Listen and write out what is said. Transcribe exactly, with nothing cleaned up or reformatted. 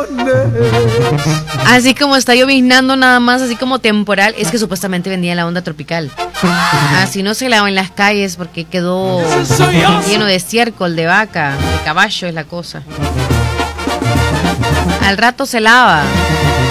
Así como está lloviznando nada más, así como temporal, es que supuestamente venía la onda tropical. Así no se lava en las calles porque quedó lleno de estiércol, de vaca, de caballo es la cosa. Al rato se lava.